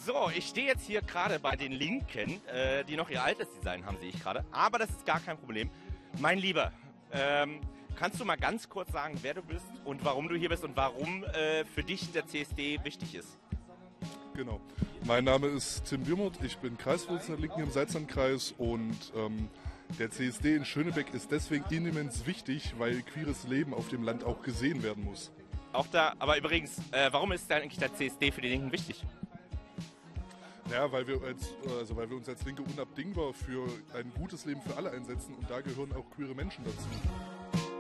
So, ich stehe jetzt hier gerade bei den Linken, die noch ihr altes Design haben, sehe ich gerade. Aber das ist gar kein Problem. Mein Lieber, kannst du mal ganz kurz sagen, wer du bist und warum du hier bist und warum für dich der CSD wichtig ist? Genau. Mein Name ist Tim Wimmert, ich bin Kreisvorsitzender der Linken im Salzlandkreis und der CSD in Schönebeck ist deswegen immens wichtig, weil queeres Leben auf dem Land auch gesehen werden muss. Auch da, aber übrigens, warum ist dann eigentlich der CSD für die Linken wichtig? Ja, weil wir uns als Linke unabdingbar für ein gutes Leben für alle einsetzen und da gehören auch queere Menschen dazu.